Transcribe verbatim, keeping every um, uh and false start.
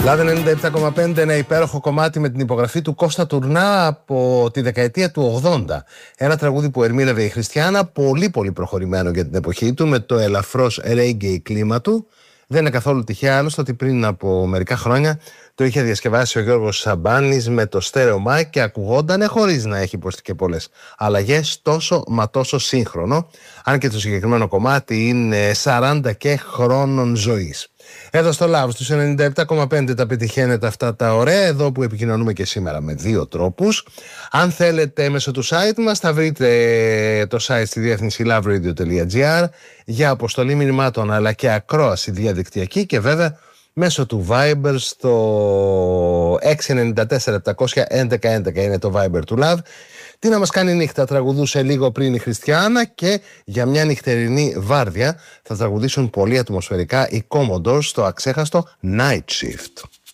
Λάδε ενενήντα επτά κόμμα πέντε, ένα υπέροχο κομμάτι με την υπογραφή του Κώστα Τουρνά από τη δεκαετία του ογδόντα. Ένα τραγούδι που ερμήνευε η Χριστιάνα, πολύ πολύ προχωρημένο για την εποχή του, με το ελαφρώς reggae κλίμα του. Δεν είναι καθόλου τυχαία άλλωστε ότι πριν από μερικά χρόνια το είχε διασκευάσει ο Γιώργος Σαμπάνης με το στέρεο mic και ακουγόντανε χωρίς να έχει υποστεί και πολλές αλλαγές, τόσο μα τόσο σύγχρονο, αν και το συγκεκριμένο κομμάτι είναι σαράντα και χρόνων ζωής. Εδώ στο Love στους ενενήντα επτά κόμμα πέντε τα πετυχαίνετε αυτά τα ωραία, εδώ που επικοινωνούμε και σήμερα με δύο τρόπους. Αν θέλετε μέσω του site μας θα βρείτε το site στη διεύθυνση loveradio τελεία gr για αποστολή μηνυμάτων αλλά και ακρόαση διαδικτυακή, και βέβαια μέσω του Viber στο έξι εννιά τέσσερα επτακόσια έντεκα έντεκα είναι το Viber του Love. Τι να μας κάνει νύχτα τραγουδούσε λίγο πριν η Χριστιάνα, και για μια νυχτερινή βάρδια θα τραγουδήσουν πολύ ατμοσφαιρικά οι Commodores στο αξέχαστο Night Shift.